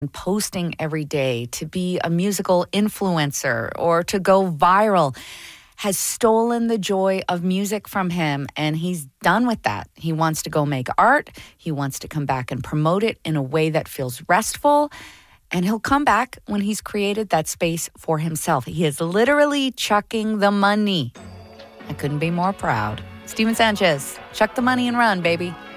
posting every day to be a musical influencer or to go viral has stolen the joy of music from him, and he's done with that. He wants to go make art. He wants to come back and promote it in a way that feels restful, and he'll come back when he's created that space for himself. He is literally chucking the money. I couldn't be more proud. Steven Sanchez, chuck the money and run, baby.